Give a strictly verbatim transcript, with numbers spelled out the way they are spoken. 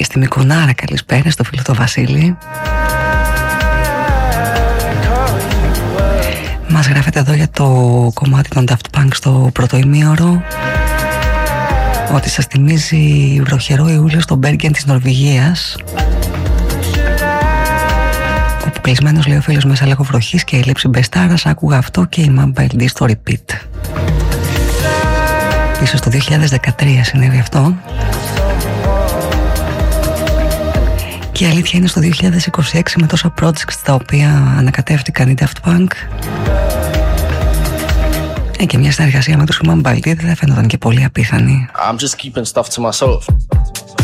στη Μυκονάρα, καλησπέρα στο φίλο το Βασίλη. Μας γράφετε εδώ για το κομμάτι των Daft Punk στο πρώτο ημίωρο ότι σας θυμίζει βροχερό Ιούλιο στο Μπέργκεν της Νορβηγίας, όπου κλεισμένος, λέει ο φίλος, μέσα λόγω βροχής και η λήψη μπεστάρας, άκουγα αυτό και η Mamba ελ ντι στο repeat. Ίσως το δύο χιλιάδες δεκατρία συνέβη αυτό. Και η αλήθεια είναι στο δύο χιλιάδες είκοσι έξι, με τόσα projects τα οποία ανακατεύτηκαν οι Daft Punk, ε, και μια συνεργασία με τους Mamba ελ ντι δεν θα φαίνονταν και πολύ απίθανη. I'm just keeping stuff to myself.